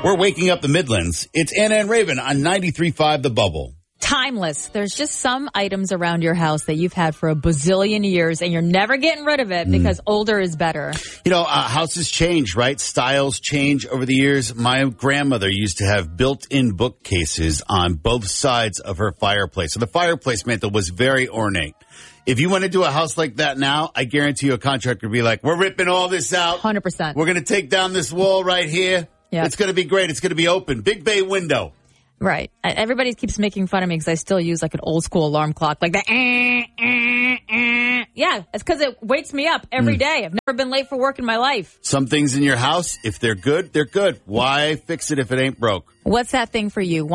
We're waking up the Midlands. It's Anna and Raven on 93.5 The Bubble. Timeless. There's just some items around your house that you've had for a bazillion years and you're never getting rid of it because older is better. You know, houses change, right? Styles change over the years. My grandmother used to have built-in bookcases on both sides of her fireplace. So the fireplace mantle was very ornate. If you went into a house like that now, I guarantee you a contractor would be like, we're ripping all this out. 100%. We're going to take down this wall right here. Yep. It's going to be great. It's going to be open. Big bay window. Right. Everybody keeps making fun of me because I still use like an old school alarm clock, like that. Yeah, it's because it wakes me up every day. I've never been late for work in my life. Some things in your house, if they're good, they're good. Why fix it if it ain't broke? What's that thing for you?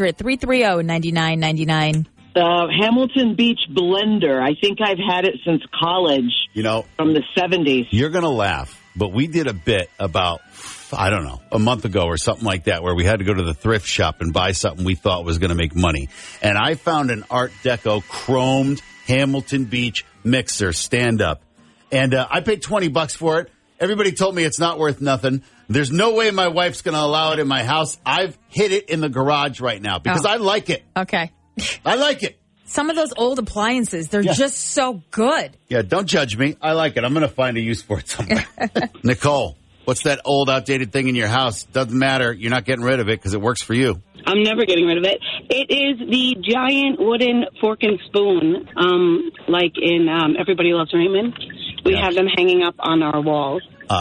1-800-330-9999. The Hamilton Beach blender. I think I've had it since college. You know, from the 70s. You're going to laugh, but we did a bit about, I don't know, a month ago or something like that, where we had to go to the thrift shop and buy something we thought was going to make money. And I found an Art Deco chromed Hamilton Beach mixer stand-up. And I paid $20 for it. Everybody told me it's not worth nothing. There's no way my wife's going to allow it in my house. I've hid it in the garage right now because I like it. Okay. I like it. Some of those old appliances, they're just so good. Yeah, don't judge me. I like it. I'm going to find a use for it somewhere. Nicole, what's that old, outdated thing in your house? Doesn't matter. You're not getting rid of it because it works for you. I'm never getting rid of it. It is the giant wooden fork and spoon, like in Everybody Loves Raymond. We have them hanging up on our walls.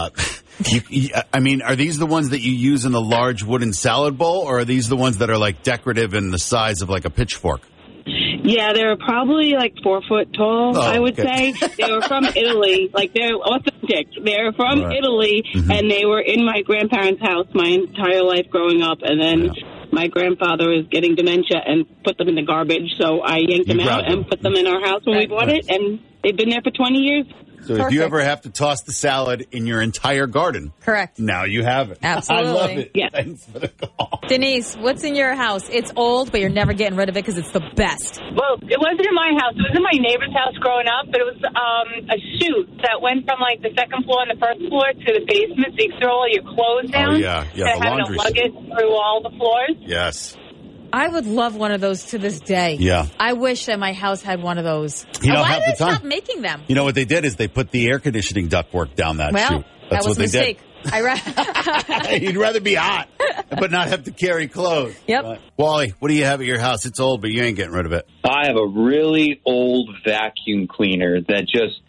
I mean, are these the ones that you use in the large wooden salad bowl, or are these the ones that are like decorative and the size of like a pitchfork? Yeah, they're probably like 4 foot tall, I would say. They were from Italy. Like, they're authentic. They're from Italy, and they were in my grandparents' house my entire life growing up. And then my grandfather was getting dementia and put them in the garbage. So I yanked them out and put them in our house when we bought it. And they've been there for 20 years. So if you ever have to toss the salad in your entire garden. Correct. Now you have it. Absolutely. I love it. Yeah. Thanks for the call. Denise, what's in your house? It's old, but you're never getting rid of it because it's the best. Well, it wasn't in my house. It was in my neighbor's house growing up, but it was a chute that went from like the second floor and the first floor to the basement, so you could throw all your clothes down. Oh, yeah. Yeah, the having laundry to lug it through all the floors. Yes. I would love one of those to this day. Yeah. I wish that my house had one of those. You know, why half did the they time. stop making them? You know what they did is they put the air conditioning ductwork down that chute. That's that was what a mistake. they did. You'd rather be hot, but not have to carry clothes. Yep. Wally, what do you have at your house? It's old, but you ain't getting rid of it. I have a really old vacuum cleaner that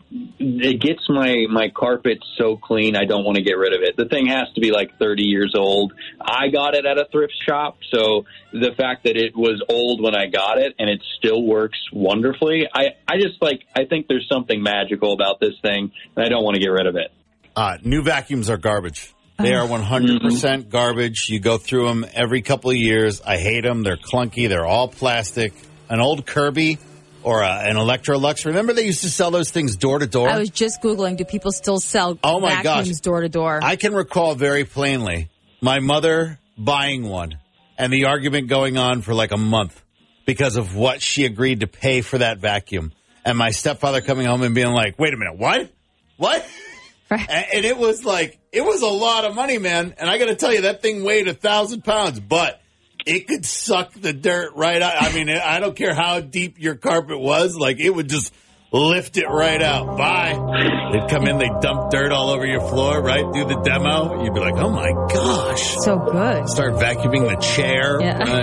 it gets my carpet so clean I don't want to get rid of it. The thing has to be like 30 years old. I got it at a thrift shop, so the fact that it was old when I got it and it still works wonderfully, I think there's something magical about this thing, and I don't want to get rid of it. New vacuums are garbage. They are 100% garbage. You go through them every couple of years. I hate them. They're clunky. They're all plastic. An old Kirby or an Electrolux. Remember they used to sell those things door to door? I was just Googling, do people still sell vacuums door to door? I can recall very plainly my mother buying one and the argument going on for like a month because of what she agreed to pay for that vacuum. And my stepfather coming home and being like, wait a minute, what? What? Right. And it was like, it was a lot of money, man. And I got to tell you, that thing weighed 1,000 pounds, but it could suck the dirt right out. I mean, I don't care how deep your carpet was. Like, it would just lift it right out. Bye. They'd come in, they'd dump dirt all over your floor, right? Do the demo. You'd be like, oh, my gosh. So good. Start vacuuming the chair. Yeah.